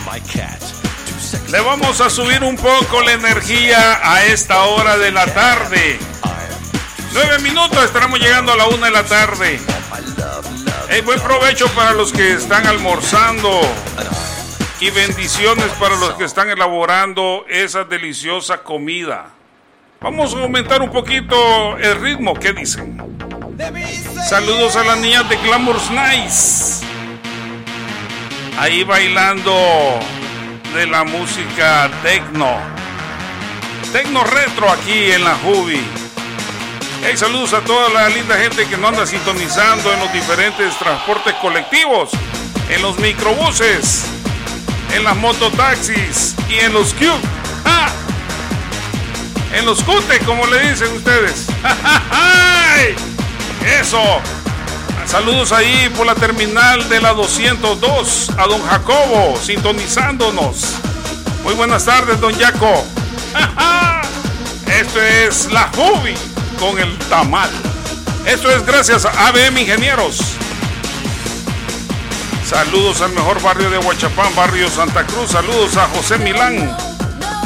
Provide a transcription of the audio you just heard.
Le vamos a subir un poco la energía a esta hora de la tarde. 9 minutos, estaremos llegando a la 1 de la tarde. Buen provecho para los que están almorzando y bendiciones para los que están elaborando esa deliciosa comida. Vamos a aumentar un poquito el ritmo, ¿qué dicen? Saludos a las niñas de Glamour's Nice, ahí bailando de la música tecno retro aquí en la Jubi. Saludos a toda la linda gente que nos anda sintonizando en los diferentes transportes colectivos, en los microbuses, en las mototaxis y en los Cube. ¡Ah! En los cutes, como le dicen ustedes. Eso. Saludos ahí por la terminal de la 202 a don Jacobo sintonizándonos. Muy buenas tardes, don Jaco. Esto es la Jubi con el tamal. Esto es gracias a ABM Ingenieros. Saludos al mejor barrio de Huachapán, barrio Santa Cruz. Saludos a José Milán.